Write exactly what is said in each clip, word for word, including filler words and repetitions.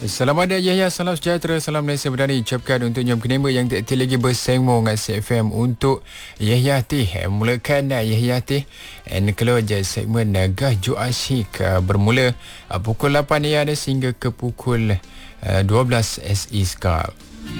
Selamat hari Yahya, salam sejahtera, salam Malaysia Berdari. Ucapkan untuk Nyom Kenema yang tak lagi bersengmo dengan C F M untuk Yahya Tih. Mulakan Yahya Tih dan kalau je segmen Gah Ju Asyik bermula pukul lapan A M sehingga ke pukul dua belas S E Scar.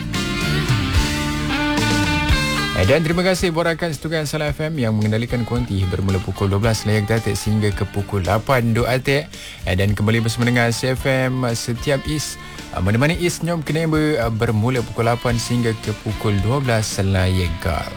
Dan terima kasih buat rakan setugan Salam F M yang mengendalikan konti bermula pukul dua belas layak datik sehingga ke pukul lapan doa atik. Dan kembali bersama dengan C F M setiap Is menemani Is Nyom Kenema bermula pukul lapan sehingga ke pukul dua belas layak gal.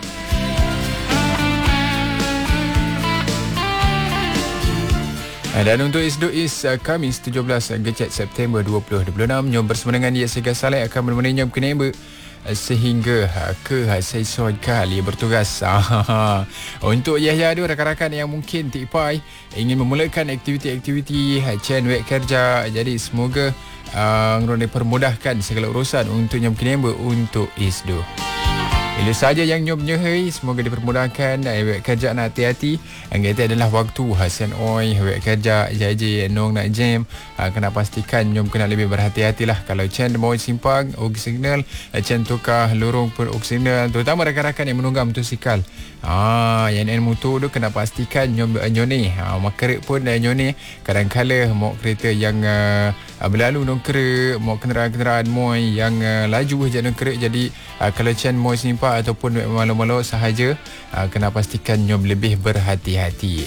Dan untuk Isdu Is Khamis tujuh belas Gecet September dua ribu dua puluh enam, Nyom bersama dengan Dia Segar Saleh akan menemani Nyom Kenema sehingga ke sesuai kali bertugas. Untuk Yahya tu rakan-rakan yang mungkin tipai ingin memulakan aktiviti-aktiviti Chen wek kerja, jadi semoga uh, dipermudahkan segala urusan untuk Nyom Kenema untuk Isdu. Bila saja yang Nyom nyehai, semoga dipermudahkan. Wek kerja nak hati-hati. Yang itu adalah waktu Hasan Oi wek kerja jaji nong nak jam. Ha, kena pastikan Nyom kena lebih berhati-hatilah. Kalau Chen mau simpang og signal, Chen tukar lorong per og signal, terutama rakan-rakan yang menunggang motosikal. Ah, yang en motor tu kena pastikan Nyom nyone. Ha, makerek pun dah nyone. Kadang-kala mau kereta yang uh, berlalu nong kerek, mau kenderaan-kenderaan moi yang uh, laju je nong kerek. Jadi uh, kalau Chen mau simpang ataupun malu-malu sahaja, uh, kena pastikan Nyom lebih berhati-hati.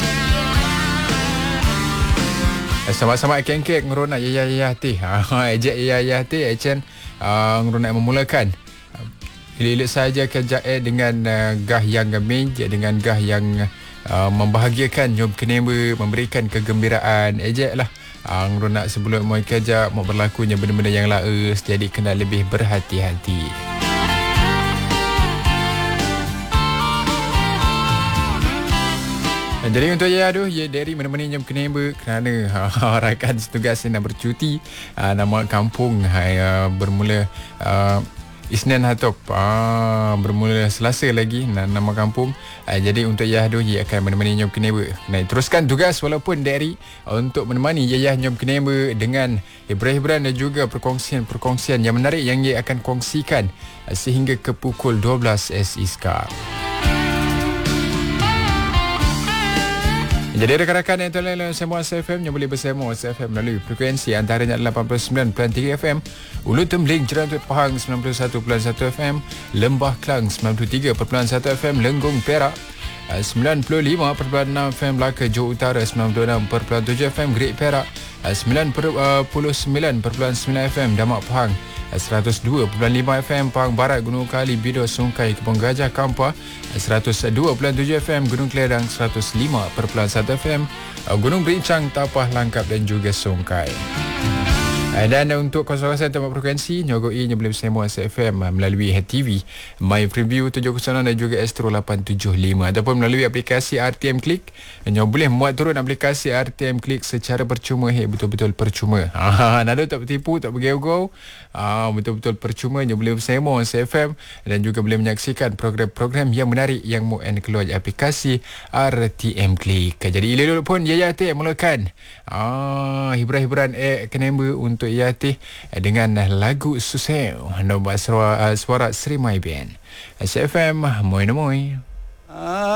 Sama-sama kengkek ngeronak ya ya ya teh. Ha ejek ya ya teh Chen uh, ngeronak memulakan. Elok saja kerja eh dengan uh, gah yang gemin, dengan gah yang uh, membahagiakan Nyom Kenema, memberikan kegembiraan. Ejek lah uh, ngeronak sebelum mau kerja, mau berlakunya benda-benda yang laes, jadi kena lebih berhati-hati. Jadi untuk Yahya tu, ya dari menemani Nyom Kenema kerana ha, rakan setugas nak bercuti. Ha, nama kampung ha, bermula ha, Isnin Hatop, ha, bermula Selasa lagi nama kampung. Ha, jadi untuk Yahya tu, ia akan menemani Nyom Kenema. Nah, teruskan tugas walaupun dari untuk menemani Yahya Nyom Kenema dengan hiburan-hiburan dan juga perkongsian-perkongsian yang menarik yang ia akan kongsikan sehingga ke pukul dua belas S E Scar. Jadi rakan-rakan yang telah semua C F M yang boleh bersama C F M melalui frekuensi antaranya lapan puluh sembilan perpuluhan tiga F M, Ulu Tembling Jerantut Pahang sembilan puluh satu perpuluhan satu F M, Lembah Klang sembilan puluh tiga perpuluhan satu F M, Lenggong Perak sembilan puluh lima perpuluhan enam F M, Melaka Johor Utara sembilan puluh enam perpuluhan tujuh F M, Great Perak sembilan puluh sembilan perpuluhan sembilan F M, Damak Pahang seratus dua perpuluhan lima F M, Pahang Barat Gunung Kali, Bido Sungkai Kebun Gajah Kampar seratus dua perpuluhan tujuh F M, Gunung Keledang seratus lima perpuluhan satu F M, Gunung Berincang, Tapah Langkap dan juga Sungkai. Dan untuk kawasan tempat frekuensi nyogoi yang boleh bersama C F M melalui T V My Preview tujuh kosong enam dan juga Astro lapan tujuh lima ataupun melalui aplikasi R T M Click. Nyom boleh muat turun aplikasi R T M Click secara percuma. Hey, betul-betul percuma. Ha, nado tak bertipu, tak bergau-gau. Ha, betul-betul percuma. Nyom boleh bersama C F M dan juga boleh menyaksikan program-program yang menarik yang mu and keluar aplikasi R T M Click. Jadi ilmu pun Yahya Tih mulakan ah hiburan-hiburan eh Kenema untuk untuk Yati dengan lagu Susel nombor suara, suara Sri My Band. C F M Moi Moi.